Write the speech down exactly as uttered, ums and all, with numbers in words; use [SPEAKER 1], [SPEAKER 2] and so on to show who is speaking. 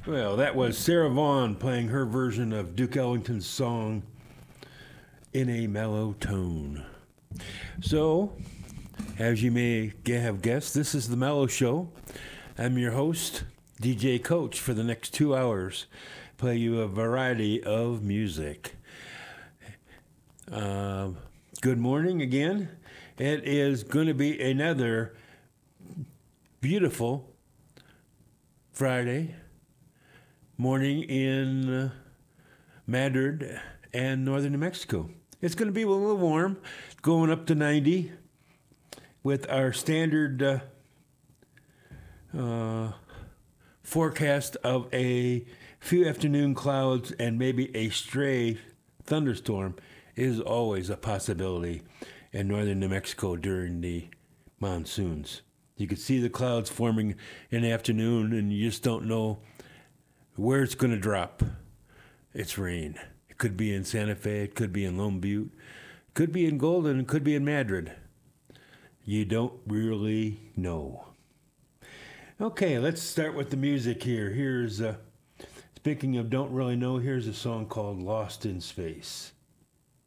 [SPEAKER 1] Well, that was Sarah Vaughan playing her version of Duke Ellington's song in a mellow tone. So, as you may have guessed, this is the Mellow Show. I'm your host, D J Coach, for the next two hours. Play you a variety of music. Uh, good morning again. It is going to be another beautiful Friday morning in uh, Madrid and northern New Mexico. It's going to be a little warm, going up to ninety with our standard uh, uh, forecast of a few afternoon clouds and maybe a stray thunderstorm is always a possibility in northern New Mexico during the monsoons. You can see the clouds forming in the afternoon, and you just don't know where it's going to drop. It's rain. It could be in Santa Fe. It could be in Lone Butte. It could be in Golden. It could be in Madrid. You don't really know. Okay, let's start with the music here. Here's, uh, speaking of don't really know, here's a song called Lost in Space.